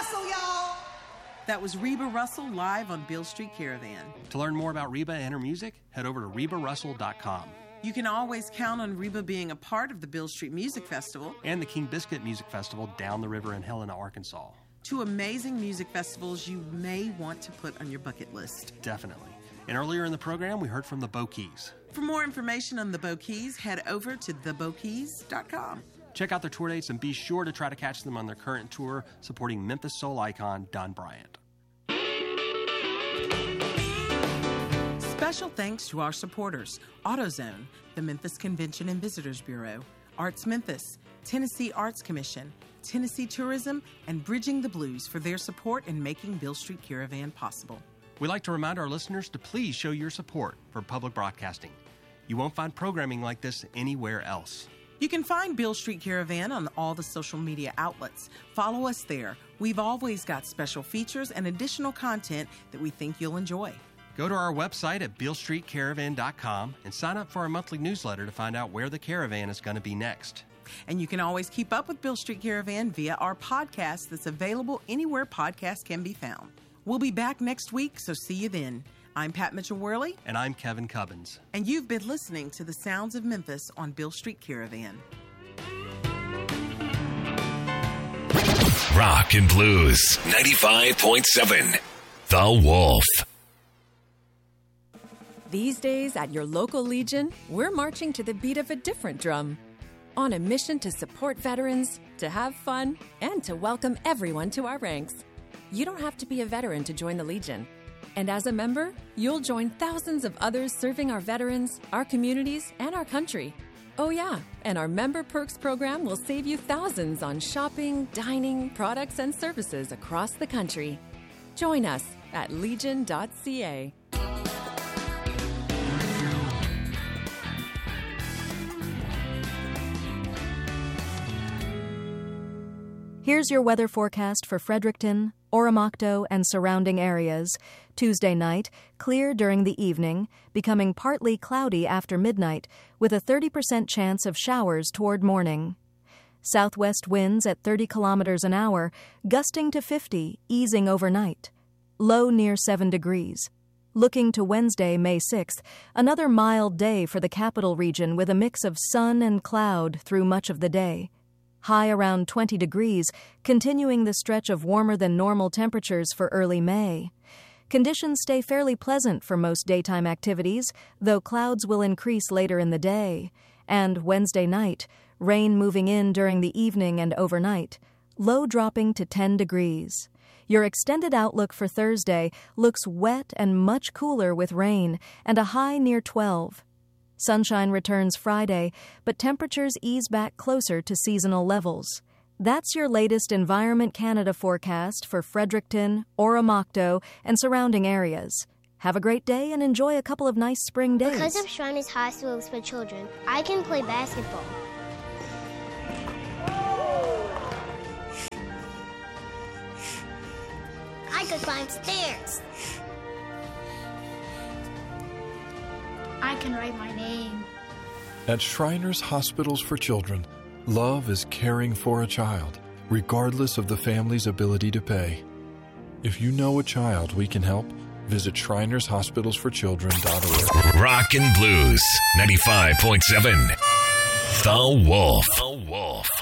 Russell, y'all! That was Reba Russell live on Beale Street Caravan. To learn more about Reba and her music, head over to rebarussell.com. You can always count on Reba being a part of the Beale Street Music Festival And the King Biscuit Music Festival down the river in Helena, Arkansas. Two amazing music festivals you may want to put on your bucket list. Definitely. And earlier in the program, we heard from the Bo-Keys. For more information on the Bo-Keys, head over to thebokeys.com. Check out their tour dates and be sure to try to catch them on their current tour supporting Memphis soul icon Don Bryant. Special thanks to our supporters, AutoZone, the Memphis Convention and Visitors Bureau, Arts Memphis, Tennessee Arts Commission, Tennessee Tourism, and Bridging the Blues for their support in making Beale Street Caravan possible. We'd like to remind our listeners to please show your support for public broadcasting. You won't find programming like this anywhere else. You can find Beale Street Caravan on all the social media outlets. Follow us there. We've always got special features and additional content that we think you'll enjoy. Go to our website at BealeStreetCaravan.com and sign up for our monthly newsletter to find out where the caravan is going to be next. And you can always keep up with Beale Street Caravan via our podcast that's available anywhere podcasts can be found. We'll be back next week, so see you then. I'm Pat Mitchell-Worley. And I'm Kevin Cubbins. And you've been listening to the Sounds of Memphis on Beale Street Caravan. Rock and Blues 95.7 The Wolf. These days at your local Legion, we're marching to the beat of a different drum. On a mission to support veterans, to have fun, and to welcome everyone to our ranks. You don't have to be a veteran to join the Legion. And as a member, you'll join thousands of others serving our veterans, our communities, and our country. Oh yeah, and our Member Perks program will save you thousands on shopping, dining, products, and services across the country. Join us at legion.ca. Here's your weather forecast for Fredericton, Oromocto, and surrounding areas. Tuesday night, clear during the evening, becoming partly cloudy after midnight, with a 30% chance of showers toward morning. Southwest winds at 30 kilometers an hour, gusting to 50, easing overnight. Low near 7 degrees. Looking to Wednesday, May 6th, another mild day for the capital region with a mix of sun and cloud through much of the day. High around 20 degrees, continuing the stretch of warmer than normal temperatures for early May. Conditions stay fairly pleasant for most daytime activities, though clouds will increase later in the day. And Wednesday night, rain moving in during the evening and overnight, low dropping to 10 degrees. Your extended outlook for Thursday looks wet and much cooler with rain, and a high near 12. Sunshine returns Friday, but temperatures ease back closer to seasonal levels. That's your latest Environment Canada forecast for Fredericton, Oromocto, and surrounding areas. Have a great day and enjoy a couple of nice spring days. Because of Shriners Hospitals for Children, I can play basketball. I could climb stairs. I can write my name. At Shriners Hospitals for Children, love is caring for a child, regardless of the family's ability to pay. If you know a child we can help, visit ShrinersHospitalsForChildren.org. Rock and Blues 95.7 The Wolf.